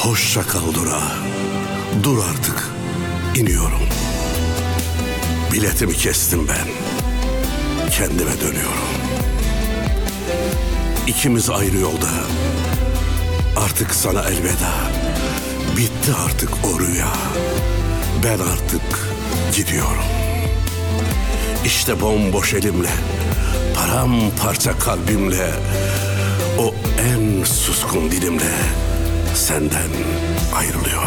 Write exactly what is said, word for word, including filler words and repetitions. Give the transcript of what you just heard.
Hoşça kal Dura. Dur artık. İniyorum. Biletimi kestim ben. Kendime dönüyorum. İkimiz ayrı yolda. Artık sana elveda. Bitti artık o rüya. Ben artık gidiyorum. İşte bomboş elimle, paramparça kalbimle, o en suskun dilimle senden ayrılıyorum.